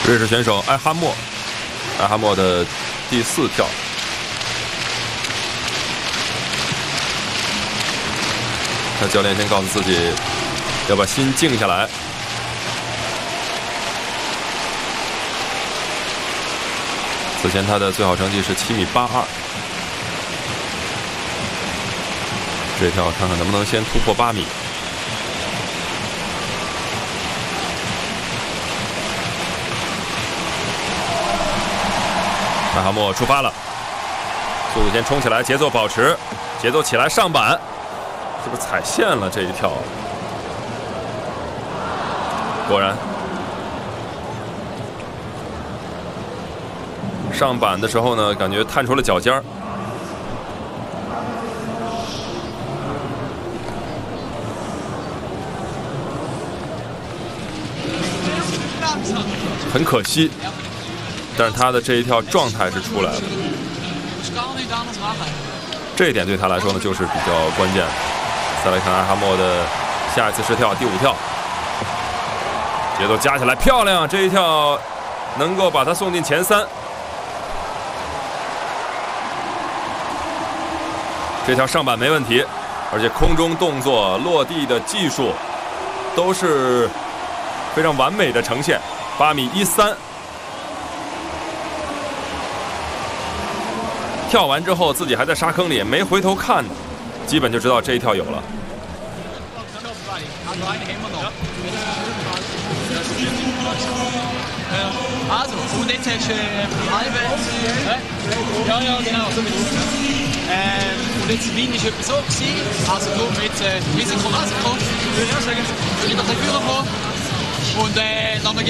瑞士选手埃哈默的第4跳。那教练先告诉自己要把心静下来。此前他的最好成绩是7.82米。这跳看看能不能先突破8米。埃哈默出发了，速度先冲起来，节奏保持，节奏起来上板，是不是踩线了这一跳？果然，上板的时候呢，感觉探出了脚尖儿。很可惜，但是他的这一跳状态是出来了，这一点对他来说呢就是比较关键。再来看埃哈默的下一次试跳，第5跳，节奏加起来漂亮，这一跳能够把他送进前3。这条上板没问题，而且空中动作、落地的技术都是非常完美的呈现。8.13米，跳完之后自己还在沙坑里没回头看呢，基本就知道这一跳有了。 Und jetzt hast du halbe. Ja, genau. Und jetzt Wien ist etwa so gewesen. Also darum jetzt Risiko. Wieder ein bisschen vorkommen. Und dann